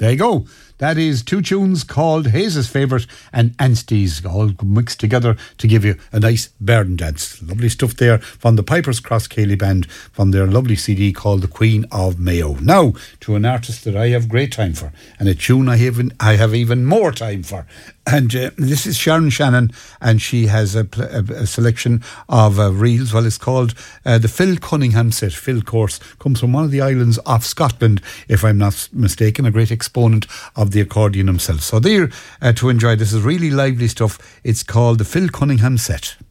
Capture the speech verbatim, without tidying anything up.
There you go. That is two tunes called Hayes' Favourite and Anstey's, all mixed together to give you a nice Burden dance. Lovely stuff there from the Pipers Cross Cayley Band from their lovely C D called The Queen of Mayo. Now, to an artist that I have great time for, and a tune I have, I have even more time for. And uh, this is Sharon Shannon, and she has a, a, a selection of uh, reels. Well, it's called uh, the Phil Cunningham set. Phil, of course, comes from one of the islands of Scotland, if I'm not mistaken, a great exponent of the accordion himself. So there, uh, to enjoy, this is really lively stuff. It's called the Phil Cunningham set.